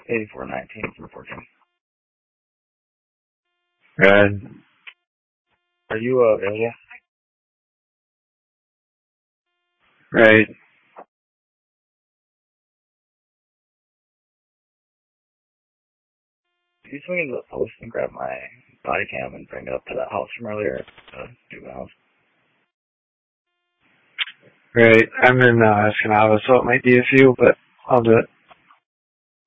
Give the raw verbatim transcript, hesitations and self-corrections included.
eighty-four nineteen from fourteen. Good. Are you uh, available? Right. Can you swing into the post and grab my body cam and bring it up to that house from earlier? Uh, juveniles. Right. I'm in uh, Escanaba, so it might be a few, but I'll do it.